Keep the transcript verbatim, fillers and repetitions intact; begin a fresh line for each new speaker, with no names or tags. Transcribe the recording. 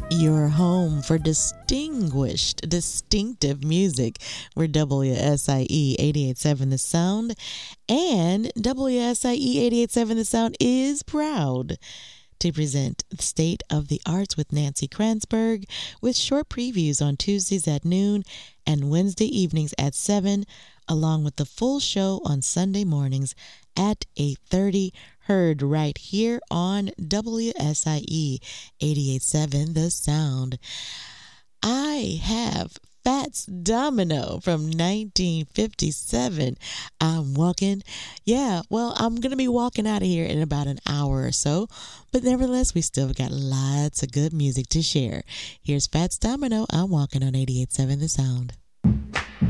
Your home for distinguished, distinctive music. We're W S I E eighty-eight point seven The Sound, and W S I E eighty-eight point seven The Sound is proud to present the State of the Arts with Nancy Kranzberg, with short previews on Tuesdays at noon and Wednesday evenings at seven, along with the full show on Sunday mornings at eight thirty, heard right here on W S I E eighty-eight point seven The Sound. I have Fats Domino from nineteen fifty-seven. I'm walking. Yeah, well, I'm going to be walking out of here in about an hour or so, but nevertheless, we still got lots of good music to share. Here's Fats Domino. I'm walking on eighty-eight point seven The Sound.